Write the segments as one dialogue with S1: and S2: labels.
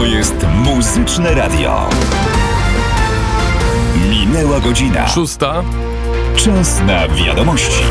S1: To jest Muzyczne Radio. Minęła godzina.
S2: 6.
S1: Czas na wiadomości.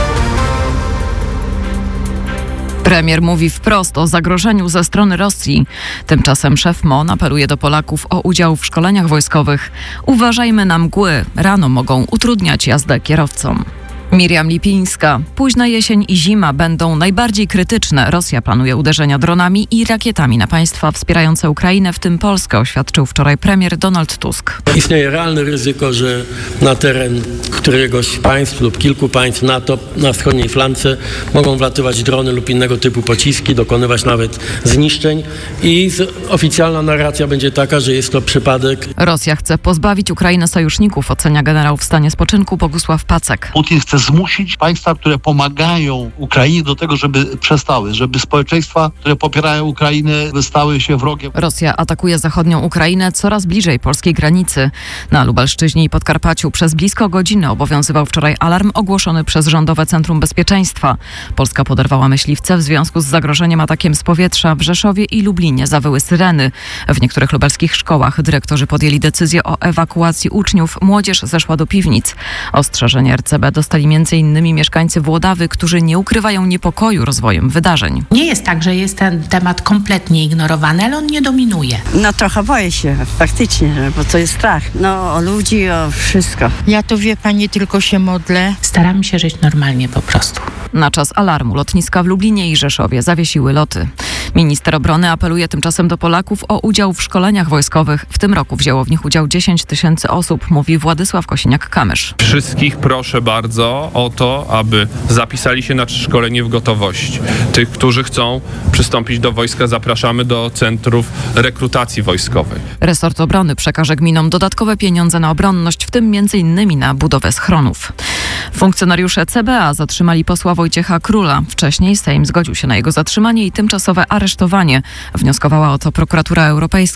S3: Premier mówi wprost o zagrożeniu ze strony Rosji. Tymczasem szef MON apeluje do Polaków o udział w szkoleniach wojskowych. Uważajmy na mgły. Rano mogą utrudniać jazdę kierowcom. Miriam Lipińska. Późna jesień i zima będą najbardziej krytyczne. Rosja planuje uderzenia dronami i rakietami na państwa wspierające Ukrainę, w tym Polskę, oświadczył wczoraj premier Donald Tusk.
S4: Istnieje realne ryzyko, że na teren któregoś państw lub kilku państw NATO na wschodniej flance mogą wlatywać drony lub innego typu pociski, dokonywać nawet zniszczeń i oficjalna narracja będzie taka, że jest to przypadek.
S3: Rosja chce pozbawić Ukrainę sojuszników, ocenia generał w stanie spoczynku Bogusław Pacek.
S5: Putin chce zmusić państwa, które pomagają Ukrainie, do tego, żeby przestały, żeby społeczeństwa, które popierają Ukrainę, stały się wrogiem.
S3: Rosja atakuje zachodnią Ukrainę coraz bliżej polskiej granicy. Na Lubelszczyźnie i Podkarpaciu przez blisko godzinę obowiązywał wczoraj alarm ogłoszony przez Rządowe Centrum Bezpieczeństwa. Polska poderwała myśliwce w związku z zagrożeniem atakiem z powietrza. W Rzeszowie i Lublinie zawyły syreny. W niektórych lubelskich szkołach dyrektorzy podjęli decyzję o ewakuacji uczniów. Młodzież zeszła do piwnic. Ostrzeżenie RCB dostali m.in. mieszkańcy Włodawy, którzy nie ukrywają niepokoju rozwojem wydarzeń.
S6: Nie jest tak, że jest ten temat kompletnie ignorowany, ale on nie dominuje.
S7: No trochę boję się faktycznie, bo to jest strach. No o ludzi, o wszystko.
S8: Ja to, wie pani, tylko się modlę.
S6: Staramy się żyć normalnie po prostu.
S3: Na czas alarmu lotniska w Lublinie i Rzeszowie zawiesiły loty. Minister obrony apeluje tymczasem do Polaków o udział w szkoleniach wojskowych. W tym roku wzięło w nich udział 10 000 osób, mówi Władysław Kosiniak-Kamysz.
S2: Wszystkich proszę bardzo o to, aby zapisali się na szkolenie w gotowości. Tych, którzy chcą przystąpić do wojska, zapraszamy do centrów rekrutacji wojskowej.
S3: Resort obrony przekaże gminom dodatkowe pieniądze na obronność, w tym m.in. na budowę schronów. Funkcjonariusze CBA zatrzymali posła Wojciecha Króla. Wcześniej Sejm zgodził się na jego zatrzymanie i tymczasowe aresztowanie. Wnioskowała o to prokuratura europejska.